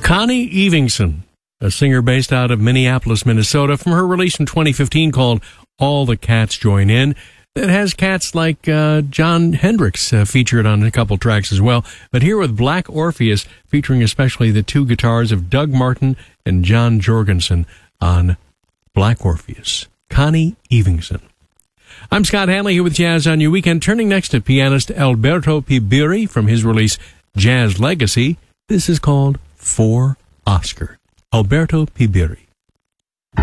Connie Evingson, a singer based out of Minneapolis, Minnesota, from her release in 2015 called All the Cats Join In. That has cats like Jon Hendricks featured on a couple tracks as well. But here with Black Orpheus, featuring especially the two guitars of Doug Martin and John Jorgensen on Black Orpheus. Connie Evingson. I'm Scott Hanley here with Jazz on Your Weekend, turning next to pianist Alberto Pibiri from his release Jazz Legacy. This is called For Oscar. Alberto Pibiri.